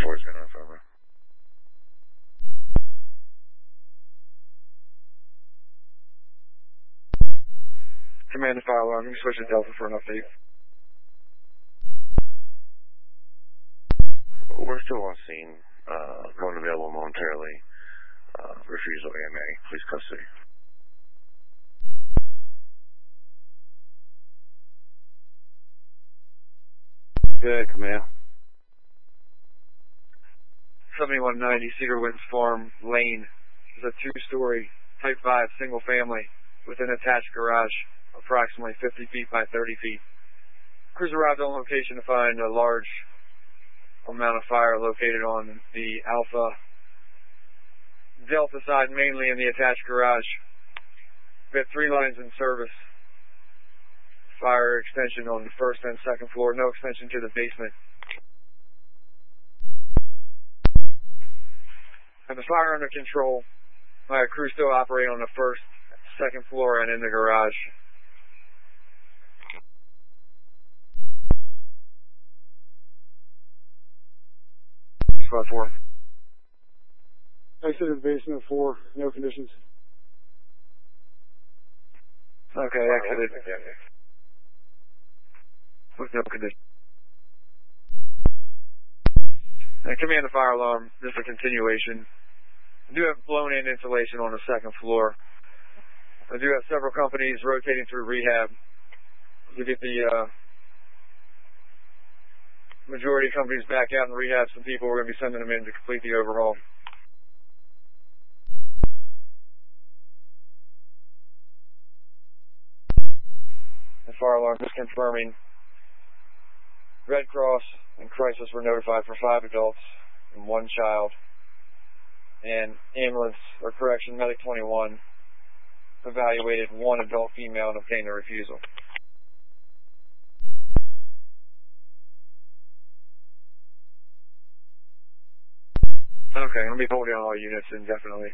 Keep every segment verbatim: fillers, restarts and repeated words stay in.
four's going off, over. Command to fire alarm. You can switch to Delta for an update. We're still on scene. Uh, going available momentarily. Uh, refusal A M A. Please custody. Good, command. seventy-one ninety Cedar Winds Farm Lane is a two-story Type five single family with an attached garage, approximately fifty feet by thirty feet. Crews arrived on location to find a large amount of fire located on the Alpha Delta side, mainly in the attached garage. We had three lines in service. Fire extension on the first and second floor, no extension to the basement. And the fire under control. My crew still operating on the first, second floor, and in the garage. Squad four. Exited the basement four, no conditions. Okay, exited. With no conditions. And command the fire alarm, just a continuation. I do have blown in insulation on the second floor. I do have several companies rotating through rehab to get the uh, majority of companies back out in rehab. Some people we're going to be sending them in to complete the overhaul. The fire alarm is confirming. Red Cross and Crisis were notified for five adults and one child. And ambulance, or correction, Medic twenty-one evaluated one adult female and obtained a refusal. Okay, I'm going to be holding on all units indefinitely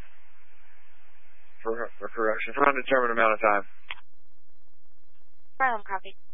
for, for correction for an undetermined amount of time. Brown, copy.